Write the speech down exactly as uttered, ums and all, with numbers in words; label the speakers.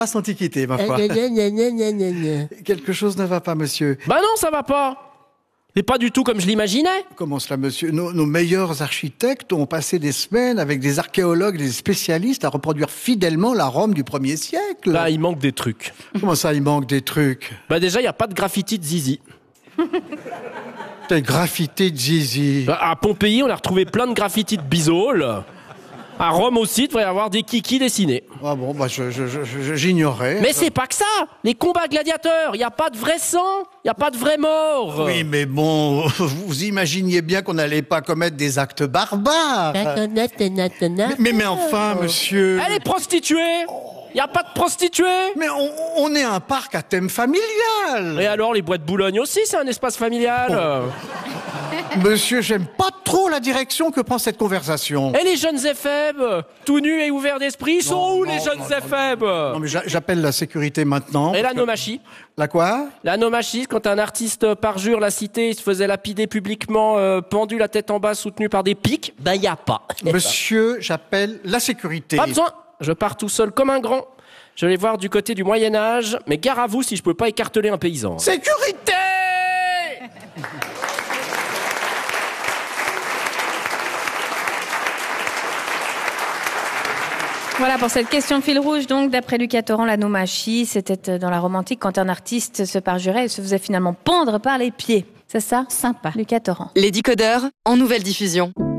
Speaker 1: Antiquité, ma foi. Quelque chose ne va pas, monsieur.
Speaker 2: Bah non, ça va pas. Mais pas du tout comme je l'imaginais.
Speaker 1: Comment cela, monsieur? Nos, nos meilleurs architectes ont passé des semaines avec des archéologues, des spécialistes à reproduire fidèlement la Rome du premier siècle.
Speaker 2: Là, il manque des trucs.
Speaker 1: Comment ça, il manque des trucs?
Speaker 2: Bah déjà, il n'y a pas de graffiti de zizi.
Speaker 1: Des graffitis de zizi.
Speaker 2: Bah, à Pompéi, on a retrouvé plein de graffitis de bisoles. À Rome aussi, il devrait y avoir des kikis dessinés.
Speaker 1: Ah bon, bah je, je, je, je- j'ignorais.
Speaker 2: Mais c'est pas que ça. Les combats gladiateurs, il n'y a pas de vrai sang, il n'y a pas de vrai mort.
Speaker 1: Oui, mais bon, vous imaginiez bien qu'on n'allait pas commettre des actes barbares. mais, mais, mais enfin, monsieur...
Speaker 2: Elle est prostituée. Il n'y a pas de prostituée.
Speaker 1: Mais on, on est un parc à thème familial.
Speaker 2: Et alors, les bois de Boulogne aussi, c'est un espace familial.
Speaker 1: Monsieur, j'aime pas trop la direction que prend cette conversation.
Speaker 2: Et les jeunes éphèbes, tout nus et ouverts d'esprit, ils sont
Speaker 1: Non,
Speaker 2: où
Speaker 1: non,
Speaker 2: les jeunes
Speaker 1: non, non,
Speaker 2: éphèbes?
Speaker 1: Non, mais j'a- j'appelle la sécurité maintenant.
Speaker 2: Et
Speaker 1: parce que-
Speaker 2: l'anomachie?
Speaker 1: La quoi?
Speaker 2: L'anomachie, quand un artiste parjure la cité, il se faisait lapider publiquement, euh, pendu la tête en bas, soutenu par des pics, ben y a pas.
Speaker 1: Monsieur, j'appelle la sécurité.
Speaker 2: Pas besoin, je pars tout seul comme un grand. Je vais voir du côté du Moyen-Âge, mais gare à vous si je peux pas écarteler un paysan.
Speaker 1: Sécurité!
Speaker 3: Voilà pour cette question fil rouge. Donc, d'après Lucas Torrent, l'anomachie, c'était dans la Rome antique quand un artiste se parjurait et se faisait finalement pendre par les pieds. C'est ça?
Speaker 4: Sympa.
Speaker 3: Lucas Torrent.
Speaker 5: Les décodeurs en nouvelle diffusion.